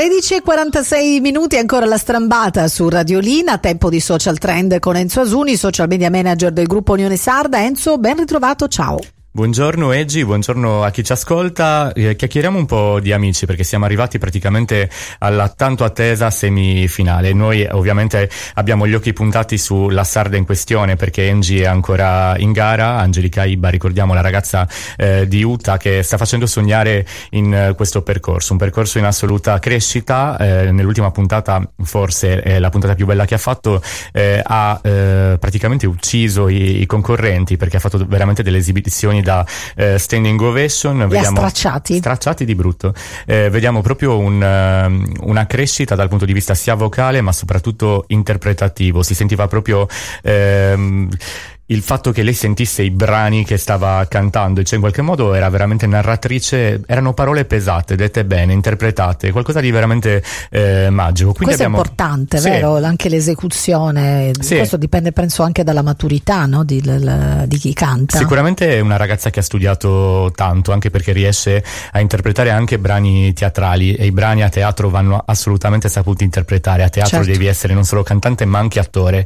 13:46 ancora la strambata su Radiolina, tempo di Social Trend con Enzo Asuni, social media manager del gruppo Unione Sarda. Enzo, ben ritrovato, ciao. Buongiorno Eggi, buongiorno a chi ci ascolta. Chiacchieriamo un po' di Amici perché siamo arrivati praticamente alla tanto attesa semifinale. Noi ovviamente abbiamo gli occhi puntati sulla Sarda in questione perché Angie è ancora in gara. Angelica Ibba, ricordiamo, la ragazza di Utah che sta facendo sognare in questo percorso, un percorso in assoluta crescita. Nell'ultima puntata, forse la puntata più bella che ha fatto, ha praticamente ucciso i concorrenti perché ha fatto veramente delle esibizioni da standing ovation. Vediamo stracciati di brutto. Vediamo proprio una crescita dal punto di vista sia vocale ma soprattutto interpretativo. Si sentiva proprio il fatto che lei sentisse i brani che stava cantando, cioè in qualche modo era veramente narratrice, erano parole pesate, dette bene, interpretate, qualcosa di veramente magico. Quindi questo è importante, sì, vero? Anche l'esecuzione, sì. Questo dipende penso anche dalla maturità, no? di chi canta. Sicuramente è una ragazza che ha studiato tanto, anche perché riesce a interpretare anche brani teatrali, e i brani a teatro vanno assolutamente saputi interpretare. A teatro certo. Devi essere non solo cantante ma anche attore,